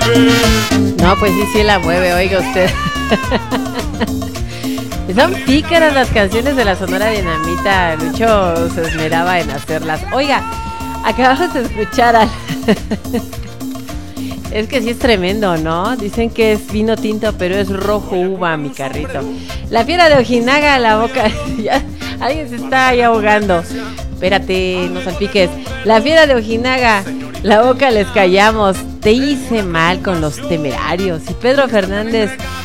No, pues sí la mueve, oiga usted. Son pícaras las canciones de la Sonora Dinamita. Lucho se esmeraba en hacerlas. Oiga, acabamos de escuchar al... Es que sí es tremendo, ¿no? Dicen que es vino tinto, pero es rojo uva, mi carrito. La fiera de Ojinaga, la boca... Ya, alguien se está ahí ahogando. Espérate, no salpiques. La fiera de Ojinaga, la boca les callamos. Te hice mal con los temerarios. Y Pedro Fernández